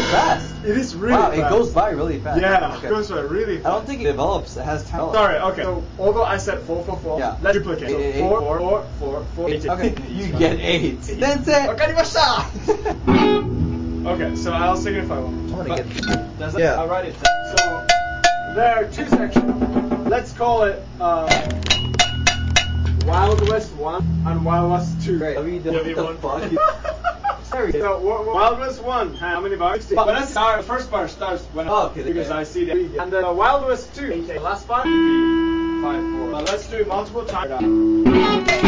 fast. It is really wow, fast. it goes by really fast. Yeah, Okay. it goes by really fast. I don't think it develops. It has time. Sorry, okay. So, although I said 4, 4, 4, Yeah. let's duplicate. So, 8, 4, 4, 4, 4, 4, 8. Okay, you get 8. That's it. わかりました Okay, so I'll signify one. I wanna get- Does Yeah. I'll write it down. So, there are two sections. Let's call it Wild West 1 and Wild West 2. Great. W1. Sorry. So, Wild West 1, how many bars? But let's start, the first bar starts when because I see the and the Wild West 2, the last bar, 5, 4. Let's do it multiple times.